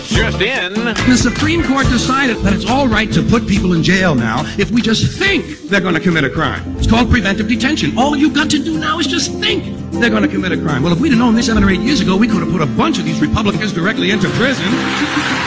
just in. The Supreme Court decided that it's all right to put people in jail now if we just think they're going to commit a crime. It's called preventive detention. All you've got to do now is just think they're going to commit a crime. Well, if we'd have known this 7 or 8 years ago, we could have put a bunch of these Republicans directly into prison.